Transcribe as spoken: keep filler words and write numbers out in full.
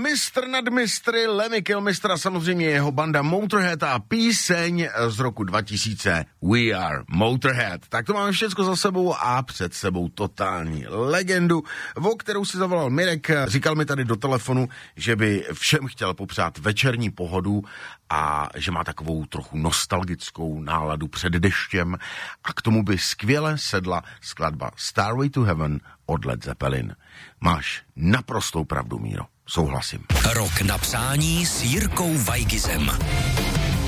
mistr nad mistry, Lemmy Kilmister a samozřejmě jeho banda Motorhead a píseň z roku dva tisíce We Are Motorhead. Tak to máme všecko za sebou a před sebou totální legendu, o kterou si zavolal Mirek. Říkal mi tady do telefonu, že by všem chtěl popřát večerní pohodu a že má takovou trochu nostalgickou náladu před deštěm a k tomu by skvěle sedla skladba Starway to Heaven od Led Zeppelin. Máš naprostou pravdu, Míro. Souhlasím. Rok na přání s Jirkou Vajgizem.